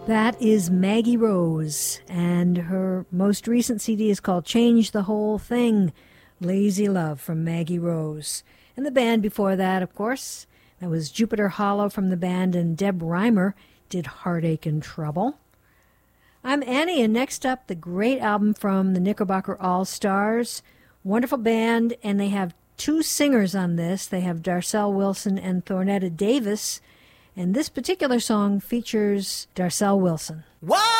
That is Maggie Rose, and her most recent CD is called Change the Whole Thing, Lazy Love from Maggie Rose. And the band before that, of course, that was Jupiter Hollow from the band, and Deb Reimer did Heartache and Trouble. I'm Annie, and next up, the great album from the Knickerbocker All-Stars. Wonderful band, and they have two singers on this. They have Darcel Wilson and Thornetta Davis. And this particular song features Darcel Wilson. Whoa!